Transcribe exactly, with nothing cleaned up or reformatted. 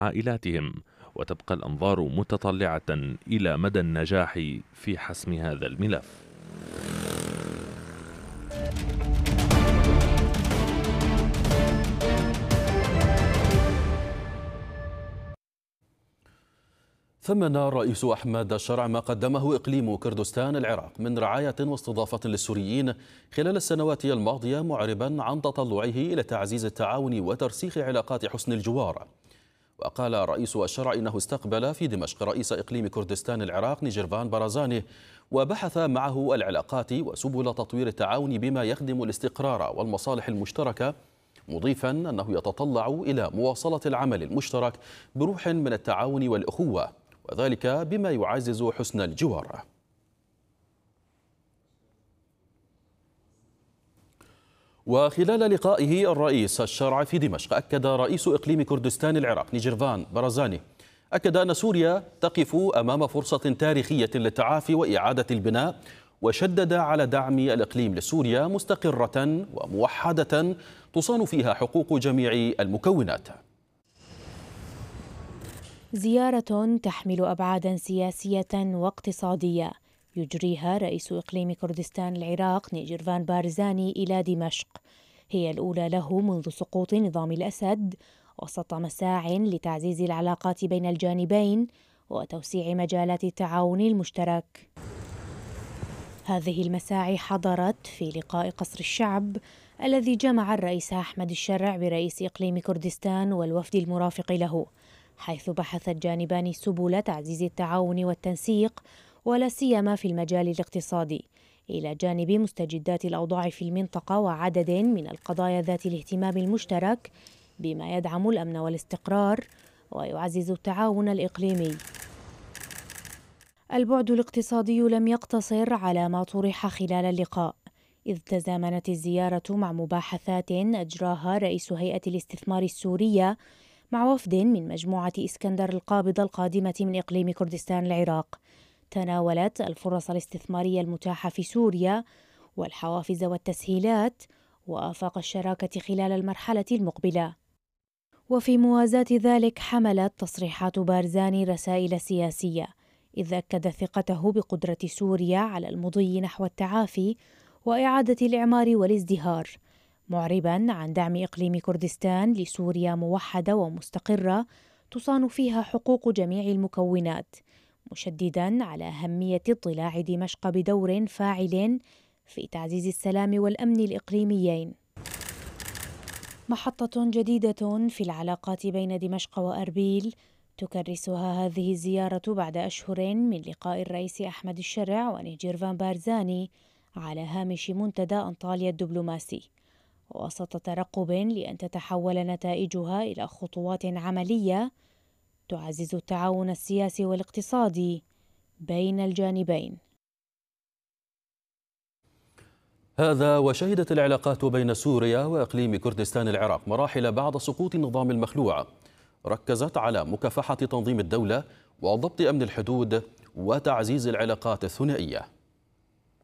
عائلاتهم، وتبقى الأنظار متطلعة إلى مدى النجاح في حسم هذا الملف. ثمن الرئيس أحمد الشرع ما قدمه إقليم كردستان العراق من رعاية واستضافة للسوريين خلال السنوات الماضية، معربا عن تطلعه إلى تعزيز التعاون وترسيخ علاقات حسن الجوار. وقال رئيس الشرع إنه استقبل في دمشق رئيس إقليم كردستان العراق نيجيرفان بارزاني، وبحث معه العلاقات وسبل تطوير التعاون بما يخدم الاستقرار والمصالح المشتركة، مضيفا أنه يتطلع إلى مواصلة العمل المشترك بروح من التعاون والأخوة، وذلك بما يعزز حسن الجوار. وخلال لقائه الرئيس الشرع في دمشق، أكد رئيس إقليم كردستان العراق نيجيرفان بارزاني أكد أن سوريا تقف أمام فرصة تاريخية للتعافي وإعادة البناء، وشدد على دعم الإقليم لسوريا مستقرة وموحدة تصان فيها حقوق جميع المكونات. زيارة تحمل أبعادا سياسية واقتصادية يجريها رئيس إقليم كردستان العراق نيجيرفان بارزاني إلى دمشق، هي الأولى له منذ سقوط نظام الأسد، وسط مساع لتعزيز العلاقات بين الجانبين وتوسيع مجالات التعاون المشترك. هذه المساعي حضرت في لقاء قصر الشعب الذي جمع الرئيس أحمد الشرع برئيس إقليم كردستان والوفد المرافق له، حيث بحث الجانبان سبل تعزيز التعاون والتنسيق، ولا سيما في المجال الاقتصادي، إلى جانب مستجدات الأوضاع في المنطقة وعدد من القضايا ذات الاهتمام المشترك بما يدعم الأمن والاستقرار ويعزز التعاون الإقليمي. البعد الاقتصادي لم يقتصر على ما طرح خلال اللقاء، إذ تزامنت الزيارة مع مباحثات أجراها رئيس هيئة الاستثمار السورية مع وفد من مجموعة إسكندر القابضة القادمة من إقليم كردستان العراق، تناولت الفرص الاستثمارية المتاحة في سوريا والحوافز والتسهيلات وآفاق الشراكة خلال المرحلة المقبلة. وفي موازاة ذلك حملت تصريحات بارزاني رسائل سياسية، إذ أكد ثقته بقدرة سوريا على المضي نحو التعافي وإعادة الإعمار والازدهار، معربا عن دعم إقليم كردستان لسوريا موحدة ومستقرة تصان فيها حقوق جميع المكونات، مشددا على أهمية اضطلاع دمشق بدور فاعل في تعزيز السلام والأمن الإقليميين. محطة جديدة في العلاقات بين دمشق وأربيل تكرسها هذه الزيارة بعد أشهر من لقاء الرئيس أحمد الشرع ونيجيرفان بارزاني على هامش منتدى أنطاليا الدبلوماسي، وسط ترقب لأن تتحول نتائجها إلى خطوات عملية تعزز التعاون السياسي والاقتصادي بين الجانبين. هذا وشهدت العلاقات بين سوريا وإقليم كردستان العراق مراحل بعد سقوط النظام المخلوع، ركزت على مكافحة تنظيم الدولة وضبط أمن الحدود وتعزيز العلاقات الثنائية.